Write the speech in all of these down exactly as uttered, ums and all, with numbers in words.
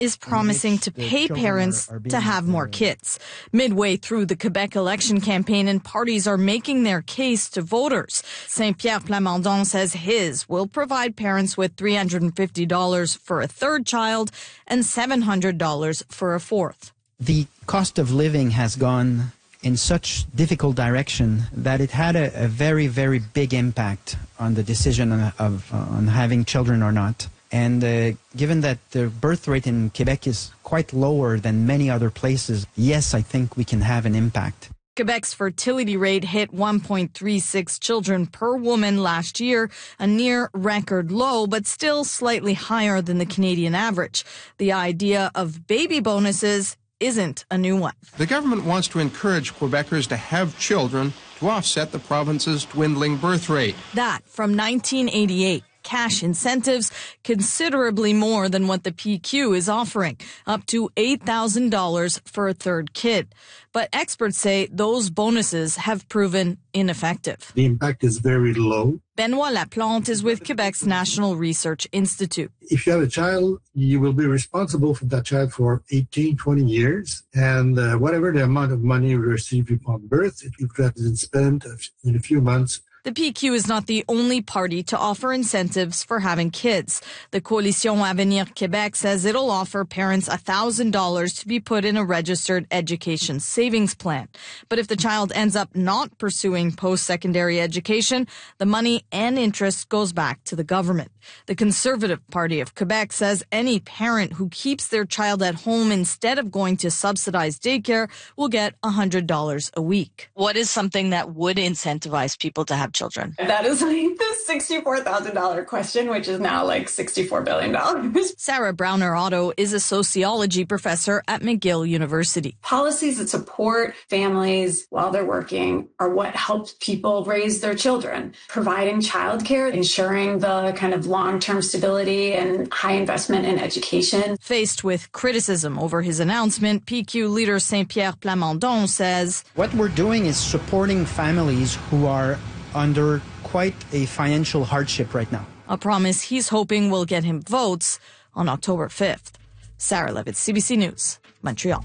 is promising to pay parents are, are to have more kids. Midway through the Quebec election campaign, and parties are making their case to voters. Saint-Pierre Plamondon says his will provide parents with three hundred fifty dollars for a third child and seven hundred dollars for a fourth. The cost of living has gone in such difficult direction that it had a, a very, very big impact on the decision of, of uh, on having children or not. And uh, given that the birth rate in Quebec is quite lower than many other places, yes, I think we can have an impact. Quebec's fertility rate hit one point three six children per woman last year, a near record low, but still slightly higher than the Canadian average. The idea of baby bonuses isn't a new one. The government wants to encourage Quebecers to have children to offset the province's dwindling birth rate. That from nineteen eighty-eight. Cash incentives considerably more than what the P Q is offering, up to eight thousand dollars for a third kid. But experts say those bonuses have proven ineffective. The impact is very low. Benoit Laplante is with Quebec's National Research Institute. If you have a child, you will be responsible for that child for eighteen, twenty years. And uh, whatever the amount of money you receive upon birth, it will have been spent in a few months. The P Q is not the only party to offer incentives for having kids. The Coalition Avenir Québec says it'll offer parents one thousand dollars to be put in a registered education savings plan. But if the child ends up not pursuing post-secondary education, the money and interest goes back to the government. The Conservative Party of Quebec says any parent who keeps their child at home instead of going to subsidized daycare will get one hundred dollars a week. What is something that would incentivize people to have children? That is like the sixty-four thousand dollars question, which is now like sixty-four billion dollars. Sarah Browner-Otto is a sociology professor at McGill University. Policies that support families while they're working are what helps people raise their children. Providing childcare, ensuring the kind of long-term stability and high investment in education. Faced with criticism over his announcement, P Q leader Saint-Pierre Plamondon says, what we're doing is supporting families who are under quite a financial hardship right now. A promise he's hoping will get him votes on October fifth. Sarah Levitt, C B C News, Montreal.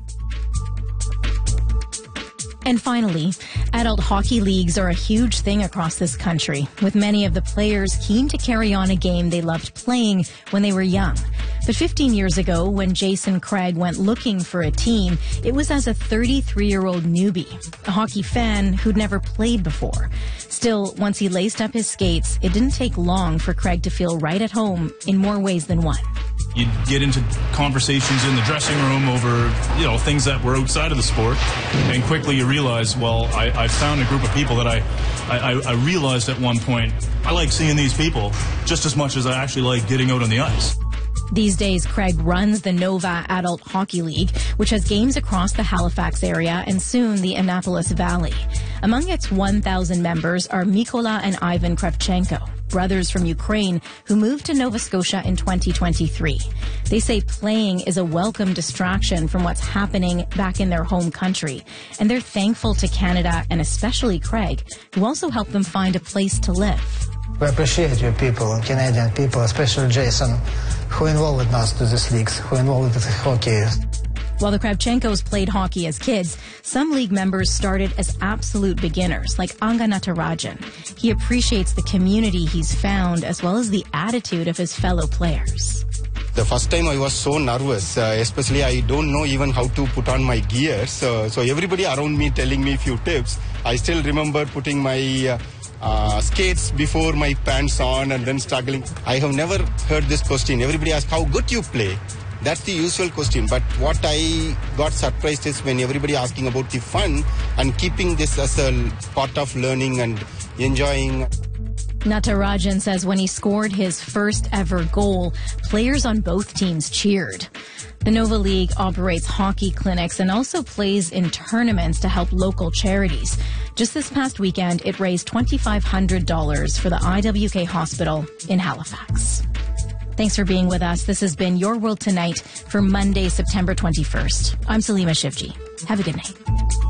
And finally, adult hockey leagues are a huge thing across this country, with many of the players keen to carry on a game they loved playing when they were young. But fifteen years ago, when Jason Craig went looking for a team, it was as a thirty-three-year-old newbie, a hockey fan who'd never played before. Still, once he laced up his skates, it didn't take long for Craig to feel right at home in more ways than one. You'd get into conversations in the dressing room over, you know, things that were outside of the sport, and quickly you realize, well, I, I found a group of people that I, I, I realized at one point, I like seeing these people just as much as I actually like getting out on the ice. These days, Craig runs the Nova Adult Hockey League, which has games across the Halifax area and soon the Annapolis Valley. Among its one thousand members are Mykola and Ivan Kravchenko, brothers from Ukraine who moved to Nova Scotia in twenty twenty-three. They say playing is a welcome distraction from what's happening back in their home country, and they're thankful to Canada and especially Craig, who also helped them find a place to live. We appreciate you people, Canadian people, especially Jason, who involved us to these leagues, who involved with hockey. While the Kravchenkos played hockey as kids, some league members started as absolute beginners, like Anga Natarajan. He appreciates the community he's found, as well as the attitude of his fellow players. The first time I was so nervous, uh, especially I don't know even how to put on my gears. Uh, so everybody around me telling me a few tips. I still remember putting my uh, uh, skates before my pants on and then struggling. I have never heard this question. Everybody asks, how good you play? That's the usual question. But what I got surprised is when everybody asking about the fun and keeping this as a part of learning and enjoying. Natarajan says when he scored his first ever goal, players on both teams cheered. The Nova League operates hockey clinics and also plays in tournaments to help local charities. Just this past weekend, it raised two thousand five hundred dollars for the I W K Hospital in Halifax. Thanks for being with us. This has been Your World Tonight for Monday, September twenty-first. I'm Salima Shivji. Have a good night.